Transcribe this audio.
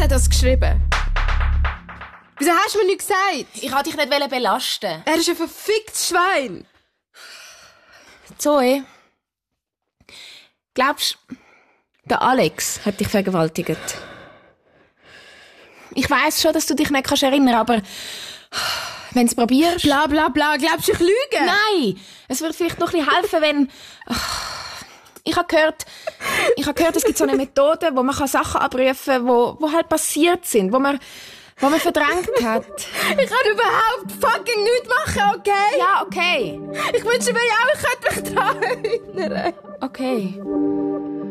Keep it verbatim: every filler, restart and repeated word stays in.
hat das geschrieben? Wieso hast du mir nichts gesagt? Ich wollte dich nicht belasten. Er ist ein verficktes Schwein. Zoe, glaubst du, der Alex hat dich vergewaltigt? Ich weiss schon, dass du dich nicht kannst erinnern, aber wenn du es probierst... Bla bla bla, glaubst du, ich lüge? Nein, es würde vielleicht noch ein bisschen helfen, wenn... Ich habe gehört, ich habe gehört, es gibt so eine Methode, wo man Sachen abrufen kann, wo, wo halt passiert sind, wo man, wo man verdrängt hat. Ich kann überhaupt fucking nichts machen, okay? Ja, okay. Ich wünsche mir ja auch, ich könnte mich daran erinnern. Okay.